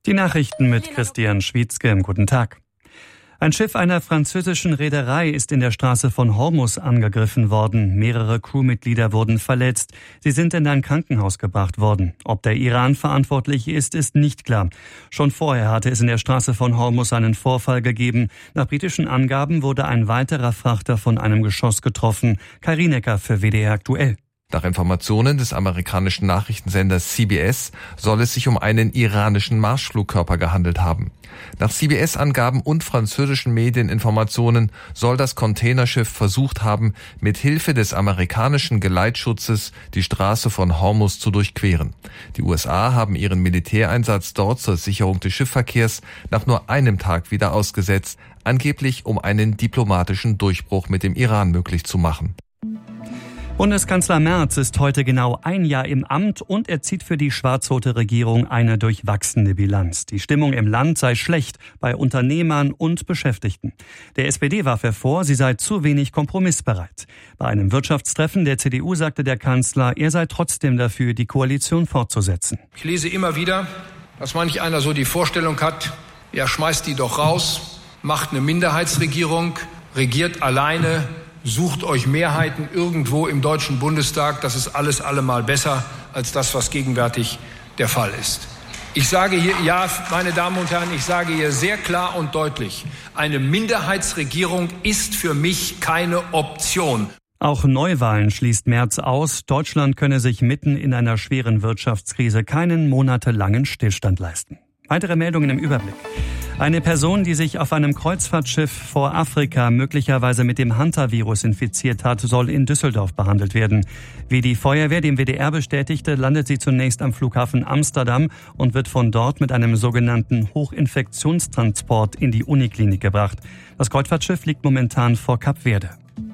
Die Nachrichten mit Christian Schwietzke. Guten Tag. Ein Schiff einer französischen Reederei ist in der Straße von Hormuz angegriffen worden. Mehrere Crewmitglieder wurden verletzt. Sie sind in ein Krankenhaus gebracht worden. Ob der Iran verantwortlich ist, ist nicht klar. Schon vorher hatte es in der Straße von Hormuz einen Vorfall gegeben. Nach britischen Angaben wurde ein weiterer Frachter von einem Geschoss getroffen. Kai Rienecker für WDR aktuell. Nach Informationen des amerikanischen Nachrichtensenders CBS soll es sich um einen iranischen Marschflugkörper gehandelt haben. Nach CBS-Angaben und französischen Medieninformationen soll das Containerschiff versucht haben, mit Hilfe des amerikanischen Geleitschutzes die Straße von Hormuz zu durchqueren. Die USA haben ihren Militäreinsatz dort zur Sicherung des Schiffsverkehrs nach nur einem Tag wieder ausgesetzt, angeblich um einen diplomatischen Durchbruch mit dem Iran möglich zu machen. Bundeskanzler Merz ist heute genau ein Jahr im Amt und er zieht für die schwarz-rote Regierung eine durchwachsene Bilanz. Die Stimmung im Land sei schlecht bei Unternehmern und Beschäftigten. Der SPD warf er vor, sie sei zu wenig kompromissbereit. Bei einem Wirtschaftstreffen der CDU sagte der Kanzler, er sei trotzdem dafür, die Koalition fortzusetzen. Ich lese immer wieder, dass manch einer so die Vorstellung hat, ja, schmeißt die doch raus, macht eine Minderheitsregierung, regiert alleine, sucht euch Mehrheiten irgendwo im Deutschen Bundestag. Das ist alles allemal besser als das, was gegenwärtig der Fall ist. Ich sage hier, ja, meine Damen und Herren, ich sage hier sehr klar und deutlich, eine Minderheitsregierung ist für mich keine Option. Auch Neuwahlen schließt Merz aus. Deutschland könne sich mitten in einer schweren Wirtschaftskrise keinen monatelangen Stillstand leisten. Weitere Meldungen im Überblick. Eine Person, die sich auf einem Kreuzfahrtschiff vor Afrika möglicherweise mit dem Hanta-Virus infiziert hat, soll in Düsseldorf behandelt werden. Wie die Feuerwehr dem WDR bestätigte, landet sie zunächst am Flughafen Amsterdam und wird von dort mit einem sogenannten Hochinfektionstransport in die Uniklinik gebracht. Das Kreuzfahrtschiff liegt momentan vor Kap Verde.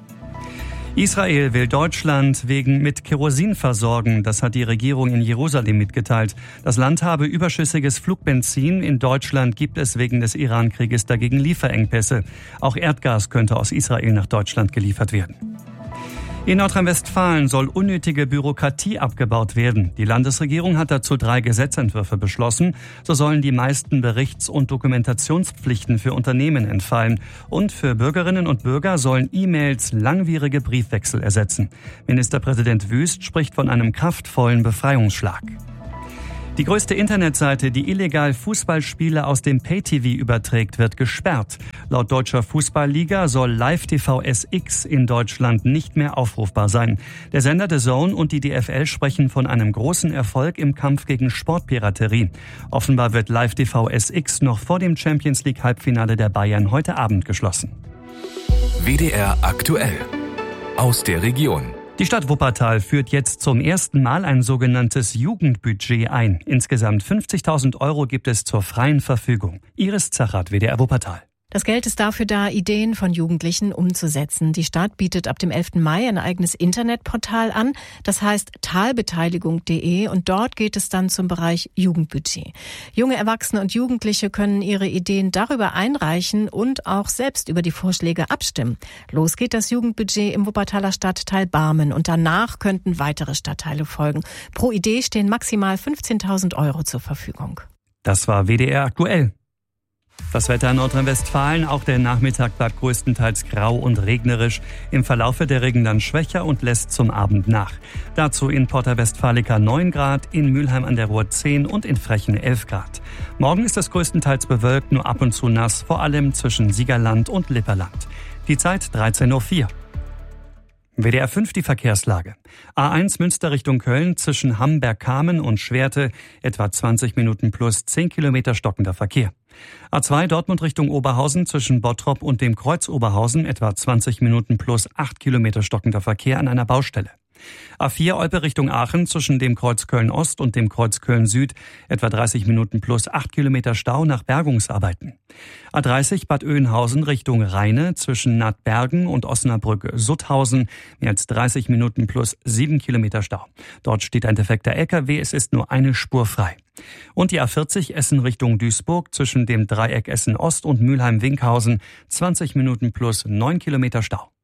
Israel will Deutschland mit Kerosin versorgen. Das hat die Regierung in Jerusalem mitgeteilt. Das Land habe überschüssiges Flugbenzin. In Deutschland gibt es wegen des Iran-Krieges dagegen Lieferengpässe. Auch Erdgas könnte aus Israel nach Deutschland geliefert werden. In Nordrhein-Westfalen soll unnötige Bürokratie abgebaut werden. Die Landesregierung hat dazu 3 Gesetzentwürfe beschlossen. So sollen die meisten Berichts- und Dokumentationspflichten für Unternehmen entfallen. Und für Bürgerinnen und Bürger sollen E-Mails langwierige Briefwechsel ersetzen. Ministerpräsident Wüst spricht von einem kraftvollen Befreiungsschlag. Die größte Internetseite, die illegal Fußballspiele aus dem Pay-TV überträgt, wird gesperrt. Laut Deutscher Fußballliga soll Live-TV SX in Deutschland nicht mehr aufrufbar sein. Der Sender The Zone und die DFL sprechen von einem großen Erfolg im Kampf gegen Sportpiraterie. Offenbar wird Live-TV SX noch vor dem Champions-League-Halbfinale der Bayern heute Abend geschlossen. WDR aktuell aus der Region. Die Stadt Wuppertal führt jetzt zum ersten Mal ein sogenanntes Jugendbudget ein. Insgesamt 50.000 € gibt es zur freien Verfügung. Iris Zachert, WDR Wuppertal. Das Geld ist dafür da, Ideen von Jugendlichen umzusetzen. Die Stadt bietet ab dem 11. Mai ein eigenes Internetportal an. Das heißt talbeteiligung.de und dort geht es dann zum Bereich Jugendbudget. Junge Erwachsene und Jugendliche können ihre Ideen darüber einreichen und auch selbst über die Vorschläge abstimmen. Los geht das Jugendbudget im Wuppertaler Stadtteil Barmen und danach könnten weitere Stadtteile folgen. Pro Idee stehen maximal 15.000 € zur Verfügung. Das war WDR aktuell. Das Wetter in Nordrhein-Westfalen, auch der Nachmittag bleibt größtenteils grau und regnerisch. Im Verlaufe der Regen dann schwächer und lässt zum Abend nach. Dazu in Porta Westfalica 9 Grad, in Mülheim an der Ruhr 10 und in Frechen 11 Grad. Morgen ist es größtenteils bewölkt, nur ab und zu nass, vor allem zwischen Siegerland und Lipperland. Die Zeit 13:04 Uhr. WDR 5 die Verkehrslage. A1 Münster Richtung Köln zwischen Hamberg-Kamen und Schwerte etwa 20 Minuten plus 10 Kilometer stockender Verkehr. A2 Dortmund Richtung Oberhausen zwischen Bottrop und dem Kreuz Oberhausen etwa 20 Minuten plus 8 Kilometer stockender Verkehr an einer Baustelle. A4 Olpe Richtung Aachen zwischen dem Kreuz Köln-Ost und dem Kreuz Köln-Süd etwa 30 Minuten plus 8 Kilometer Stau nach Bergungsarbeiten. A30 Bad Oeynhausen Richtung Rheine zwischen Nattbergen und Osnabrück-Sutthausen mehr als 30 Minuten plus 7 Kilometer Stau. Dort steht ein defekter LKW, es ist nur eine Spur frei. Und die A40 Essen Richtung Duisburg zwischen dem Dreieck Essen-Ost und Mülheim-Winkhausen 20 Minuten plus 9 Kilometer Stau.